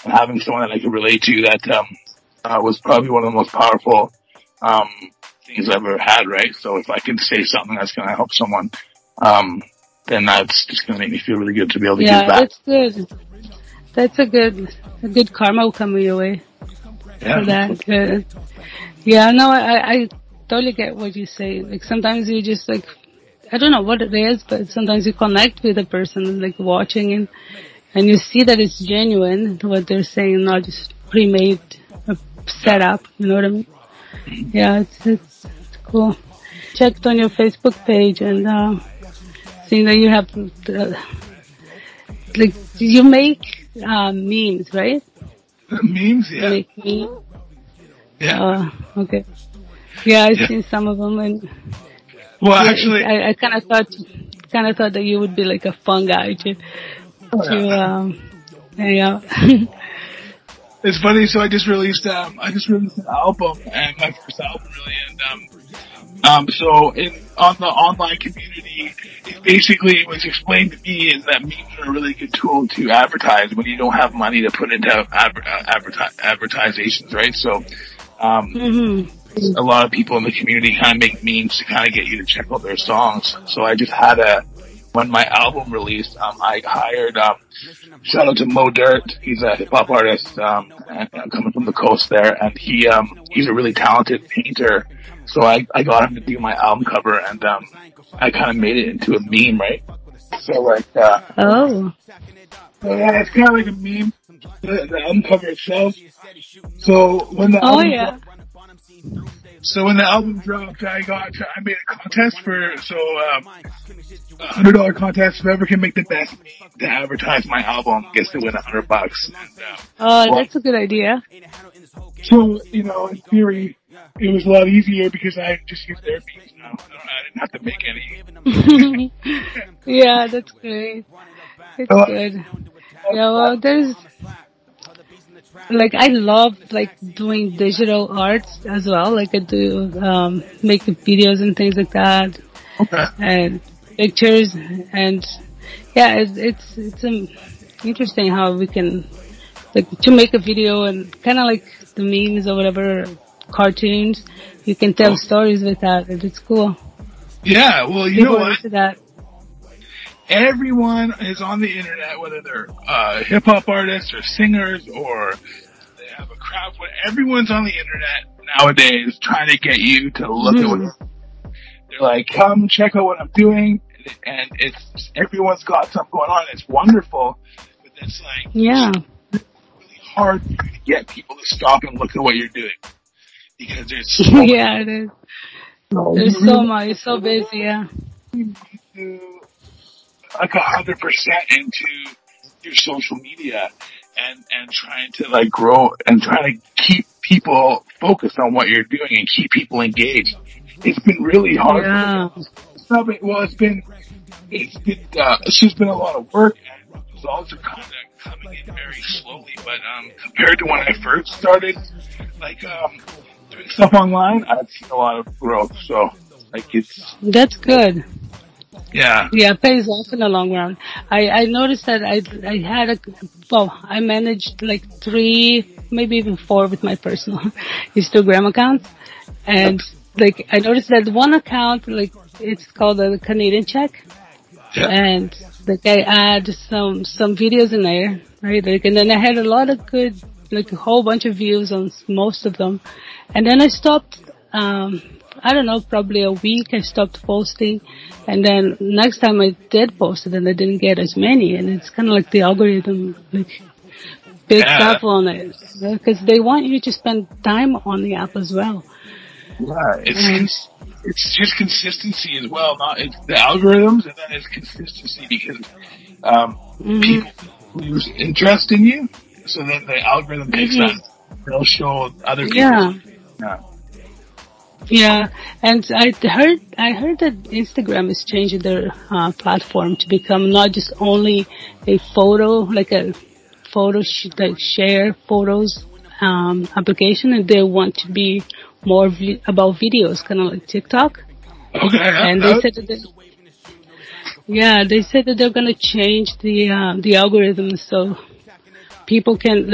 having someone that I could relate to that was probably one of the most powerful things I've ever had, right? So if I can say something that's going to help someone, then that's just going to make me feel really good to be able to give back. Yeah, that's good. That's a good karma will come your way for that. Yeah, no, I totally get what you say. Like sometimes you just like, I don't know what it is, but sometimes you connect with a person like watching and you see that it's genuine, what they're saying, not just pre-made, set up, you know what I mean? Yeah, it's cool. Checked on your Facebook page and seeing that you have, like, you make memes, right? Memes, yeah. You make memes? Yeah. Okay. Yeah, I've seen some of them, and well, actually, I kind of thought that you would be like a fun guy to hang out. It's funny. So I just released an album, and my first album really, and so on the online community, it basically was explained to me is that memes are a really good tool to advertise when you don't have money to put into advertisations, right? So, a lot of people in the community kind of make memes to kind of get you to check out their songs. So I just had when my album released, I hired, shout out to Mo Dirt. He's a hip hop artist, and coming from the coast there, and he's a really talented painter. So I got him to do my album cover, and I kind of made it into a meme, right? So like, oh, yeah, it's kind of like a meme. The album cover itself. So when the album dropped, I made a contest $100 contest. Whoever can make the best meme to advertise my album gets to win $100. That's a good idea. So, in theory, it was a lot easier because I just used their beats now. I didn't have to make any. Yeah, that's great. It's good. Yeah, well, there's, like, I love, like, doing digital arts as well. Like, I do, make videos and things like that. Okay. And pictures. And, yeah, it's interesting how we can, like, to make a video and kind of like the memes or whatever, cartoons, you can tell stories with that, and it's cool. Yeah, well, you know what? That. Everyone is on the internet, whether they're hip-hop artists or singers or they have a craft. Everyone's on the internet nowadays trying to get you to look at what they're like, come check out what I'm doing, and everyone's got something going on. It's wonderful, but it's like it's really hard to get people to stop and look at what you're doing because there's so much. Yeah, it is. There's so much. It's so busy. Yeah. Like 100% into your social media and trying to like grow and trying to keep people focused on what you're doing and keep people engaged. It's been really hard. Yeah. It's just been a lot of work and results are kind of coming in very slowly. But compared to when I first started, like doing stuff online, I've seen a lot of growth. So like that's good. Yeah. Yeah, it pays off in the long run. I noticed that I managed like 3, maybe even 4 with my personal Instagram accounts. And like, I noticed that one account, like, it's called the Canadian Check. Yeah. And like, I add some videos in there, right? Like, and then I had a lot of good, like a whole bunch of views on most of them. And then I stopped, I don't know, probably a week I stopped posting, and then next time I did post it and I didn't get as many, and it's kind of like the algorithm like picks up on it, because they want you to spend time on the app as well. Yeah, it's just consistency as well. It's the algorithms, and then it's consistency because people lose interest in you, so then the algorithm picks up. They'll show other people. Yeah, and I heard that Instagram is changing their platform to become not just only a photo, like a photo like share photos application, and they want to be more about videos, kind of like TikTok. Okay. And they said that they said that they're going to change the algorithm so people can